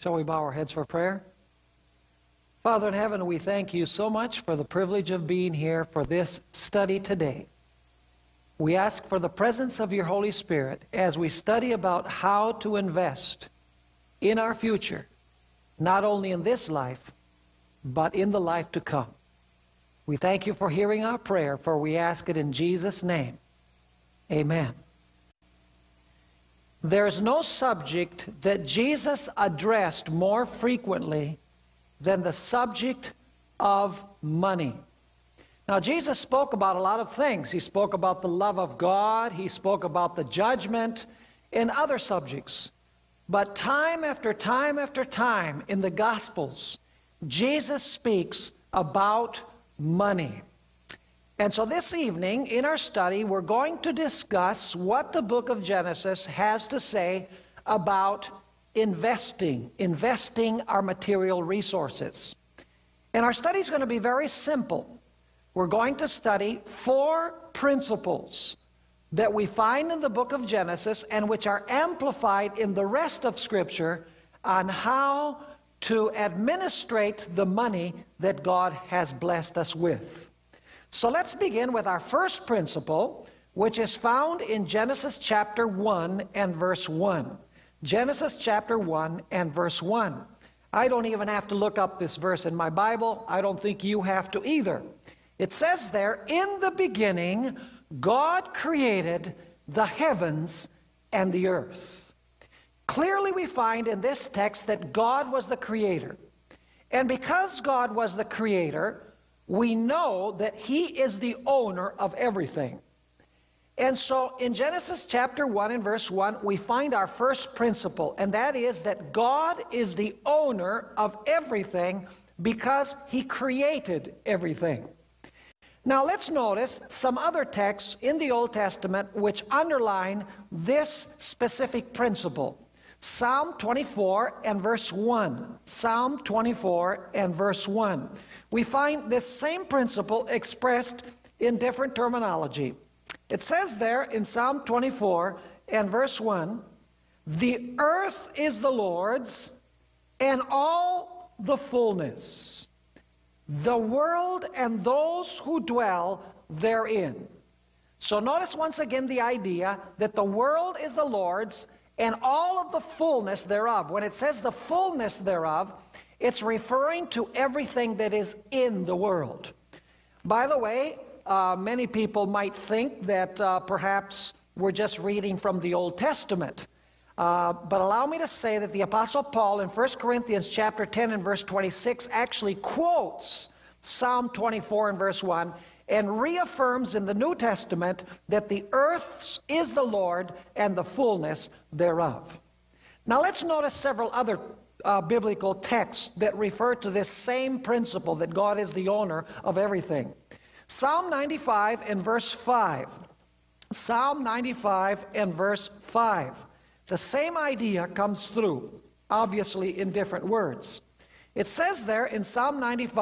Shall we bow our heads for prayer? Father in heaven, we thank you so much for the privilege of being here for this study today. We ask for the presence of your Holy Spirit as we study about how to invest in our future, not only in this life, but in the life to come. We thank you for hearing our prayer, for we ask it in Jesus' name. Amen. There's no subject that Jesus addressed more frequently than the subject of money. Now, Jesus spoke about a lot of things. He spoke about the love of God. He spoke about the judgment and other subjects. But time after time after time in the Gospels, Jesus speaks about money. And so this evening in our study, we're going to discuss what the book of Genesis has to say about investing our material resources. And our study is going to be very simple. We're going to study 4 principles that we find in the book of Genesis and which are amplified in the rest of Scripture on how to administrate the money that God has blessed us with. So let's begin with our first principle, which is found in Genesis chapter 1 and verse 1. Genesis chapter 1 and verse 1. I don't even have to look up this verse in my Bible. I don't think you have to either. It says there, in the beginning, God created the heavens and the earth. Clearly we find in this text that God was the creator. And because God was the creator, we know that He is the owner of everything. And so in Genesis chapter 1 and verse 1, we find our first principle, and that is that God is the owner of everything because He created everything. Now let's notice some other texts in the Old Testament which underline this specific principle. Psalm 24 and verse 1. Psalm 24 and verse 1. We find this same principle expressed in different terminology. It says there in Psalm 24 and verse 1, "The earth is the Lord's and all the fullness, the world and those who dwell therein." So notice once again the idea that the world is the Lord's and all of the fullness thereof. When it says the fullness thereof, it's referring to everything that is in the world. By the way, many people might think that perhaps we're just reading from the Old Testament. But allow me to say that the Apostle Paul in 1 Corinthians chapter 10 and verse 26 actually quotes Psalm 24 and verse 1 and reaffirms in the New Testament that the earth is the Lord and the fullness thereof. Now let's notice several other biblical texts that refer to this same principle that God is the owner of everything. Psalm 95 and verse 5. Psalm 95 and verse 5. The same idea comes through, obviously in different words. It says there in Psalm 95,